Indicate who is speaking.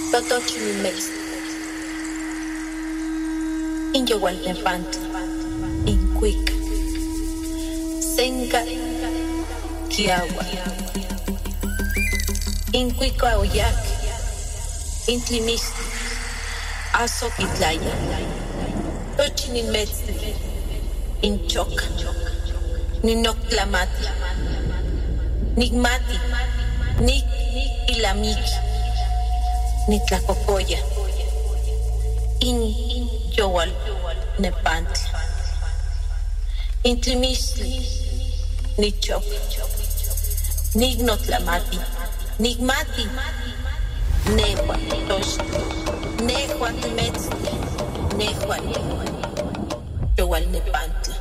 Speaker 1: Totochimilmex, Inyohualtepantli, Incuic, Senca, Kiawa, Incuicuaoyac, Intlimistli, Azoquitlaya, Tochimilmetzli, Inchoca, Ninoctlamati, Nigmati, Nik Ilamiki, Nitlacocoya, Yowal Nepantli, Intlimistli, Nichok, Nignotlamati, Nigmati, Nehua Tosh, Nehua Timetzli, Nehua Yowal Nepantli.